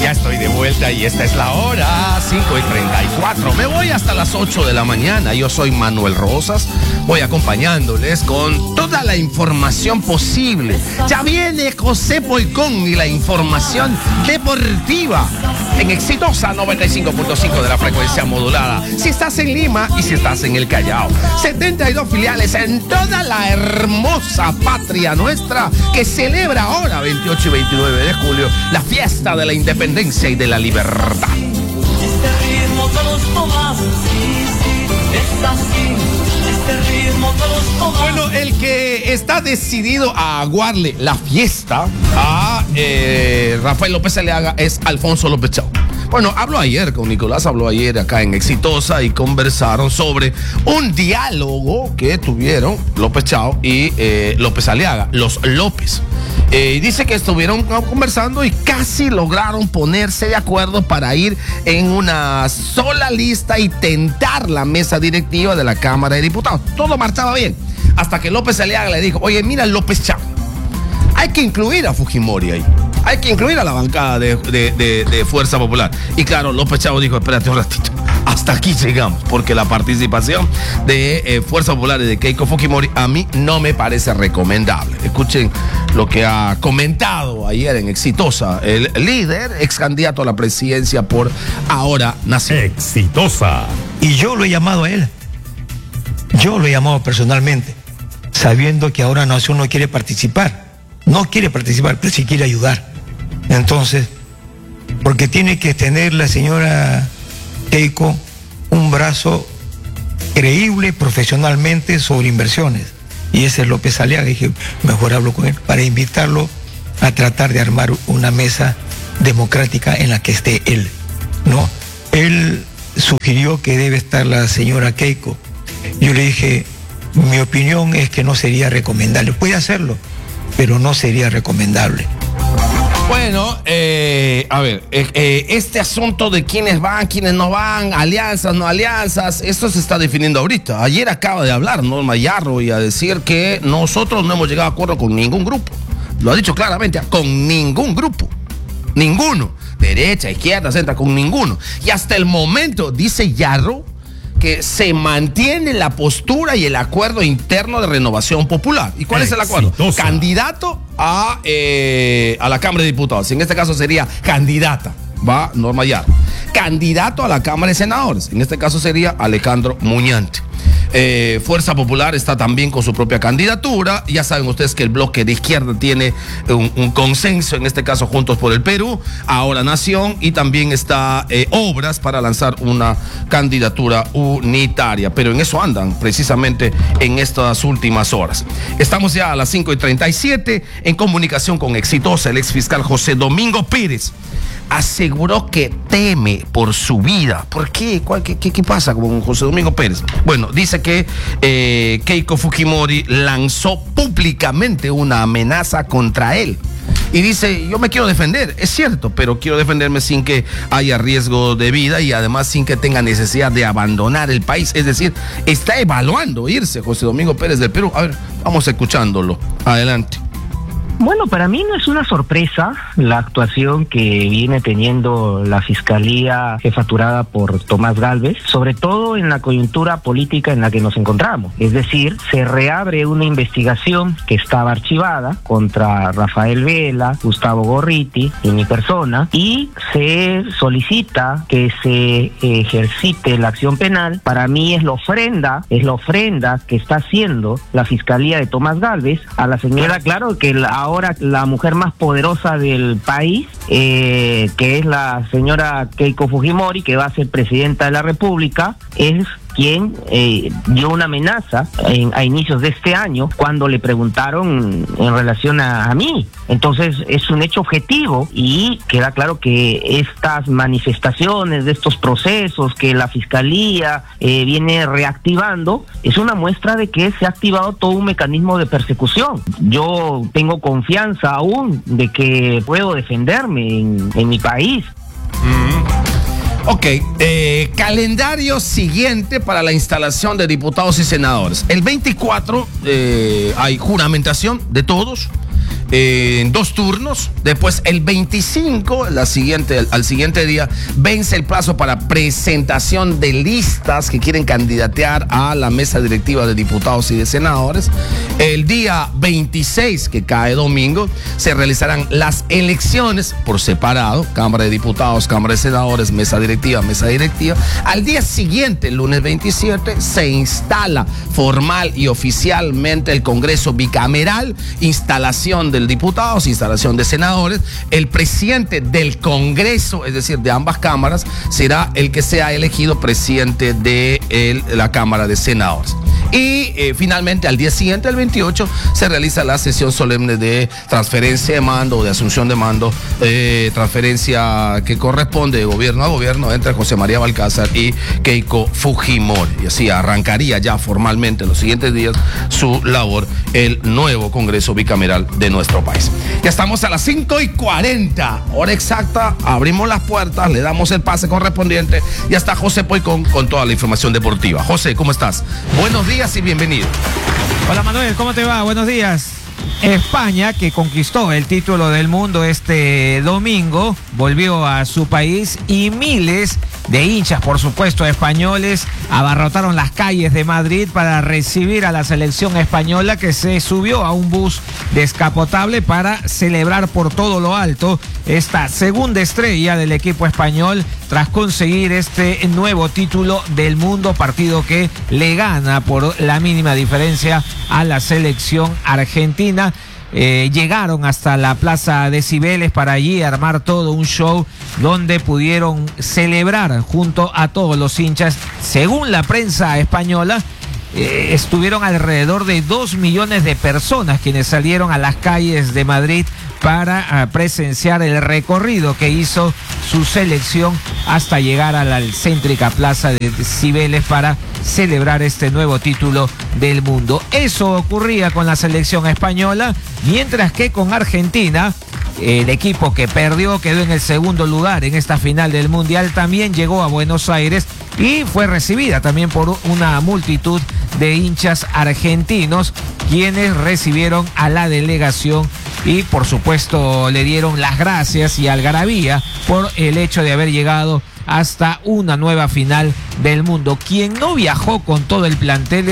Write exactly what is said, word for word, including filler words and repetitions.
Ya estoy de vuelta y esta es la hora, cinco y treinta y cuatro. Me voy hasta las ocho de la mañana. Yo soy Manuel Rosas. Voy acompañándoles con toda la información posible. Ya viene José Poicón y la información deportiva en Exitosa noventa y cinco punto cinco de la frecuencia modulada. Si estás en Lima y si estás en el Callao. setenta y dos filiales en toda la hermosa patria nuestra que celebra ahora, veintiocho y veintinueve de julio, la fiesta de la independencia y de la libertad. Este ritmo todos tomas, sí, sí, es así. Este ritmo todos tomas. Bueno, el que está decidido a aguarle la fiesta a eh, Rafael López Aliaga es Alfonso López Chao. Bueno, habló ayer con Nicolás, habló ayer acá en Exitosa y conversaron sobre un diálogo que tuvieron López Chao y eh, López Aliaga, los López. Eh, dice que estuvieron conversando y casi lograron ponerse de acuerdo para ir en una sola lista y tentar la mesa directiva de la Cámara de Diputados. Todo marchaba bien, hasta que López Aliaga le dijo: oye, mira, López Chao, hay que incluir a Fujimori ahí. Hay que incluir a la bancada de, de, de, de Fuerza Popular. Y claro, López Chao dijo: espérate un ratito, hasta aquí llegamos, porque la participación de eh, Fuerza Popular y de Keiko Fujimori a mí no me parece recomendable. Escuchen lo que ha comentado ayer en Exitosa el líder, ex candidato a la presidencia por Ahora Nación. Exitosa. Y yo lo he llamado a él. Yo lo he llamado personalmente, sabiendo que Ahora Nación no quiere participar. No quiere participar, pero sí quiere ayudar. Entonces, porque tiene que tener la señora Keiko un brazo creíble profesionalmente sobre inversiones. Y ese es López Aliaga. Dije, mejor hablo con él para invitarlo a tratar de armar una mesa democrática en la que esté él, ¿no? Él sugirió que debe estar la señora Keiko. Yo le dije, mi opinión es que no sería recomendable. Puede hacerlo, pero no sería recomendable. Bueno, eh, a ver, eh, eh, este asunto de quiénes van, quiénes no van, alianzas, no alianzas, esto se está definiendo ahorita. Ayer acaba de hablar Norma Yarro y a decir que nosotros no hemos llegado a acuerdo con ningún grupo. Lo ha dicho claramente, con ningún grupo. Ninguno. Derecha, izquierda, centro, con ninguno. Y hasta el momento, dice Yarro, que se mantiene la postura y el acuerdo interno de Renovación Popular. ¿Y cuál Exitosa. Es el acuerdo? Candidato a, eh, a la Cámara de Diputados. En este caso sería candidata, va Norma Yarro. Candidato a la Cámara de Senadores. En este caso sería Alejandro Muñante. Eh, Fuerza Popular está también con su propia candidatura. Ya saben ustedes que el bloque de izquierda tiene un, un consenso, en este caso Juntos por el Perú, Ahora Nación, y también está eh, Obras para lanzar una candidatura unitaria. Pero en eso andan precisamente en estas últimas horas. Estamos ya a las cinco y treinta y siete en comunicación con Exitosa. El ex fiscal José Domingo Pérez aseguró que teme por su vida. ¿Por qué? ¿Cuál, qué, qué, ¿Qué pasa con José Domingo Pérez? Bueno, dice que eh, Keiko Fujimori lanzó públicamente una amenaza contra él. Y dice, yo me quiero defender, es cierto, pero quiero defenderme sin que haya riesgo de vida y además sin que tenga necesidad de abandonar el país. Es decir, está evaluando irse José Domingo Pérez del Perú. A ver, vamos escuchándolo. Adelante. Bueno, para mí no es una sorpresa la actuación que viene teniendo la Fiscalía jefaturada por Tomás Gálvez, sobre todo en la coyuntura política en la que nos encontramos. Es decir, se reabre una investigación que estaba archivada contra Rafael Vela, Gustavo Gorriti y mi persona, y se solicita que se ejercite la acción penal. Para mí es la ofrenda, es la ofrenda que está haciendo la Fiscalía de Tomás Gálvez a la señora, claro, que la ahora la mujer más poderosa del país, eh, que es la señora Keiko Fujimori, que va a ser presidenta de la República, es quien eh, dio una amenaza en, a inicios de este año cuando le preguntaron en relación a, a mí. Entonces es un hecho objetivo y queda claro que estas manifestaciones de estos procesos que la Fiscalía eh, viene reactivando es una muestra de que se ha activado todo un mecanismo de persecución. Yo tengo confianza aún de que puedo defenderme en, en mi país. Mm. Ok, eh, calendario siguiente para la instalación de diputados y senadores. El veinticuatro eh, hay juramentación de todos. eh, en dos turnos. Después el veinticinco, la siguiente, al siguiente día, vence el plazo para presentación de listas que quieren candidatear a la mesa directiva de diputados y de senadores. El día veintiséis, que cae domingo, se realizarán las elecciones por separado, Cámara de Diputados, Cámara de Senadores, mesa directiva, mesa directiva. Al día siguiente, el lunes veintisiete, se instala formal y oficialmente el Congreso bicameral, instalación de diputados, instalación de senadores. El presidente del Congreso, es decir, de ambas cámaras, será el que sea elegido presidente de el, la Cámara de Senadores. Y eh, finalmente, al día siguiente, el veintiocho, se realiza la sesión solemne de transferencia de mando o de asunción de mando, eh, transferencia que corresponde de gobierno a gobierno entre José María Balcázar y Keiko Fujimori. Y así arrancaría ya formalmente en los siguientes días su labor el nuevo Congreso bicameral de nuestro país. Ya estamos a las cinco y cuarenta, hora exacta, abrimos las puertas, le damos el pase correspondiente. Ya está José Poicón con toda la información deportiva. José, ¿cómo estás? Buenos días y bienvenido. Hola Manuel, ¿cómo te va? Buenos días. España, que conquistó el título del mundo este domingo, volvió a su país y miles de hinchas, por supuesto, españoles, abarrotaron las calles de Madrid para recibir a la selección española, que se subió a un bus descapotable para celebrar por todo lo alto esta segunda estrella del equipo español tras conseguir este nuevo título del mundo, partido que le gana por la mínima diferencia a la selección argentina. Eh, llegaron hasta la Plaza de Cibeles para allí armar todo un show donde pudieron celebrar junto a todos los hinchas. Según la prensa española, eh, estuvieron alrededor de dos millones de personas quienes salieron a las calles de Madrid para uh, presenciar el recorrido que hizo su selección hasta llegar a la céntrica Plaza de Cibeles para celebrar este nuevo título del mundo. Eso ocurría con la selección española, mientras que con Argentina, el equipo que perdió quedó en el segundo lugar en esta final del Mundial, también llegó a Buenos Aires y fue recibida también por una multitud de hinchas argentinos, quienes recibieron a la delegación y por supuesto le dieron las gracias y algarabía por el hecho de haber llegado hasta una nueva final del mundo. Quien no viajó con todo el plantel